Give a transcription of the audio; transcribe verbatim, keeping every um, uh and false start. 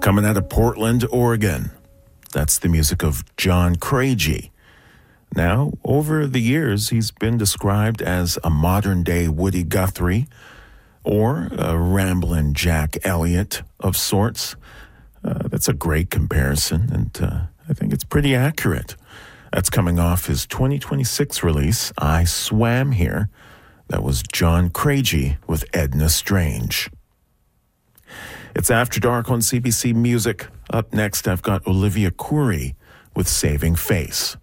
Coming out of Portland, Oregon. That's the music of John Craigie. Now, over the years, he's been described as a modern-day Woody Guthrie or a ramblin' Jack Elliott of sorts. Uh, that's a great comparison, and uh, I think it's pretty accurate. That's coming off his twenty twenty-six release, I Swam Here. That was John Craigie with Edna Strange. It's After Dark on C B C Music. Up next, I've got Olivia Khoury with Saving Face.